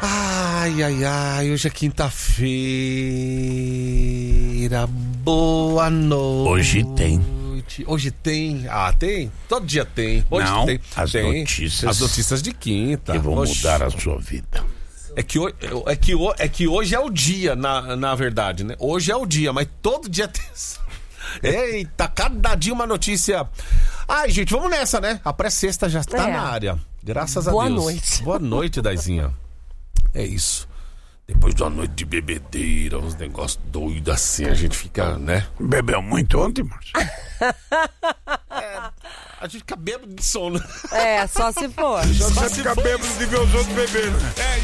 Ai, hoje é quinta-feira. Boa noite. Hoje tem? Tem? Todo dia tem. Hoje não, tem. As notícias de quinta. Que vão mudar a sua vida. É que hoje é o dia, na verdade, né? Hoje é o dia, mas todo dia tem. Eita, cada dia uma notícia. Ai, gente, vamos nessa, né? A pré-sexta já está na área. Graças a Deus. Boa noite. Boa noite, Daizinha. É isso. Depois de uma noite de bebedeira, uns negócios doidos assim, a gente fica, né? Bebeu muito ontem, Márcio? A gente fica bêbado de sono. Só se for. Só você fica bêbado de ver os outros beberem.